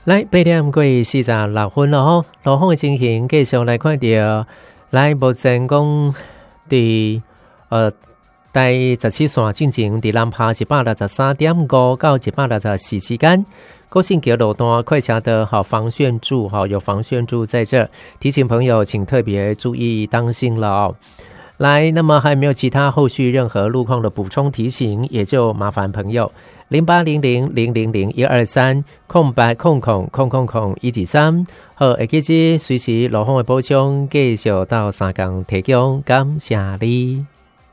来8點過46分了吼，路況的情形繼續來看到，來目前講佇第17線進前佇南下163.5到164之間，高信橋路段快橋的好防旋柱，有防旋柱在這，提醒朋友請特別注意當心了哦。來，那麼還沒有其他後續任何路況的補充提醒，也就麻煩朋友0800000123空白空123，好，會記住隨時路況的補充，繼續到3天提供，感謝你。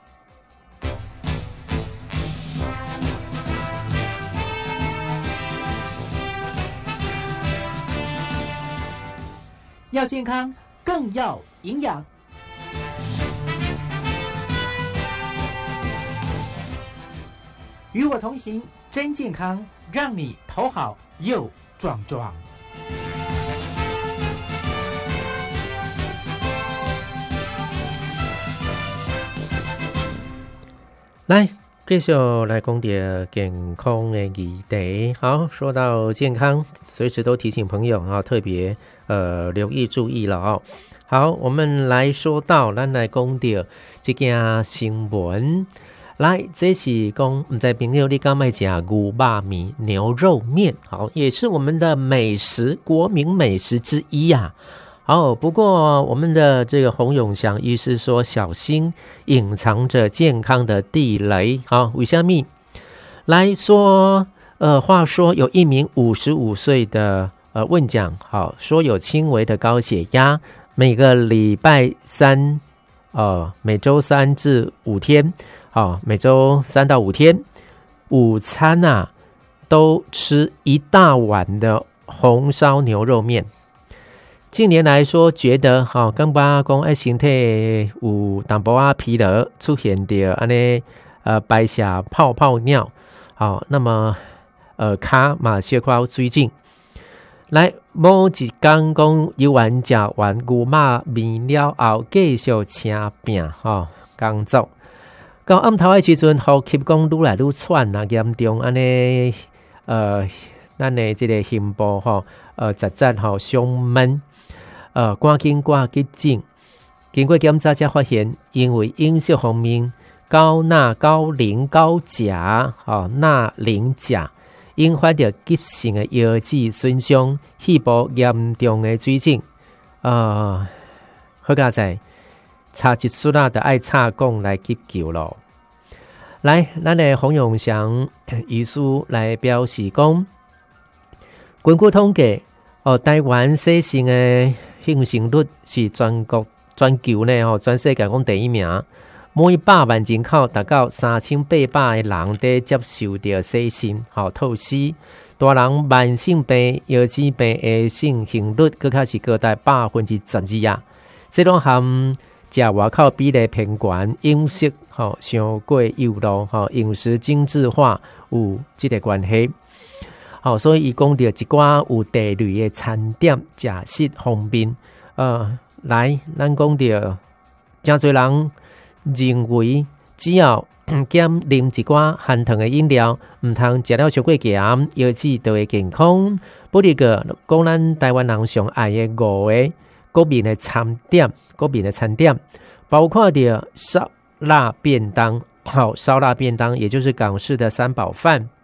要健康，更要營養。與我同行，真健康，讓你頭好又壯壯。 來，繼續來講點健康的議題。好，說到健康，隨時都提醒朋友啊，特別留意注意了哦。好，我們來說到，咱來講到這件新聞。來，這是講唔知朋友你敢愛食牛肉麵、牛肉麵，好，也是我們的美食，國民美食之一啊。好，不過我們的這個洪永祥醫師說，小心隱藏着健康的地雷。好，為什麼？來說，話說有一名55歲的問講，好，說有輕微的高血壓，每個禮拜三，每週3至5天。好，每周3到5天，午餐啊都吃一大碗的紅燒牛肉麵。近年來說，覺得好，剛把講愛身體有淡薄仔疲勞，出現的安尼白血泡泡尿。好，那麼卡嘛小可水腫。來，某一天講有完食完牛肉麵了後，繼續請病工作。到暗頭的時陣，呼吸講愈來愈喘啊，嚴重安尼，咱的這個胸部雜雜胸悶，趕緊掛急診。經過檢查才發現，因為飲食方面高鈉、高磷、高鉀，鈉、磷、鉀，引發着急性的腰子損傷，肺部嚴重的水腫。好佳哉。差一出啦，就愛插講來急救咯。來，咱的洪永祥醫師來表示講，根據統計，台灣洗腎的幸生率是全球呢，全世界講第一名。每100萬人口達到3800個人在接受着洗腎，透析。大人慢性病、腰子病的幸生率，佫較是高達12%啊。這種含食外口比例偏懸，飲食傷過油咯，飲食精緻化有這個關係。所以伊講到一寡有地雷的餐點食食方面，來，咱講到真多人認為，只要減啉一寡含糖的飲料，唔通食了太過鹹，腰子就會健康。不過講咱台灣人上愛的5個國民的餐點，包括的燒臘便當，燒臘便當，也就是港式的三寶飯，